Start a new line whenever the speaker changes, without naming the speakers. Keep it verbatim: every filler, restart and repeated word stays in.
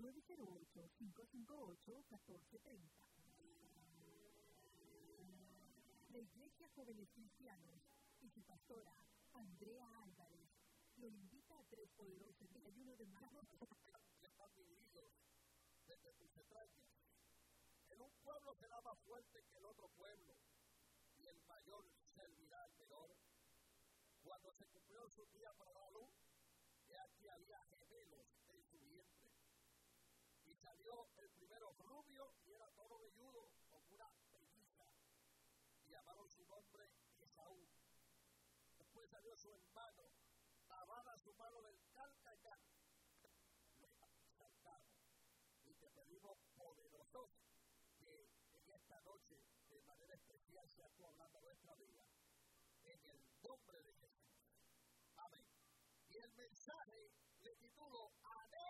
nueve cero ocho, cinco cinco ocho, uno cuatro tres cero. La Iglesia Jóvenes Cristianos y su pastora, Andrea Álvarez, lo invita a tres poderosos desayunos de manos
que están vividos desde tus entrañas. En un pueblo será más fuerte que el otro pueblo, y el mayor servirá al menor. Cuando se cumplió su día para la luz, ya aquí había gemelos en su vientre. Y salió el primero rubio y era todo velludo, como una pelliza. Y llamaron su nombre Esaú. Después salió su hermano, lavada su mano del calcañar. Le saltamos y te pedimos poderosos que en esta noche, de manera especial, sea tú hablando de nuestra vida. En el nombre de Jesús. Amén. Y el mensaje le titulo Anhelo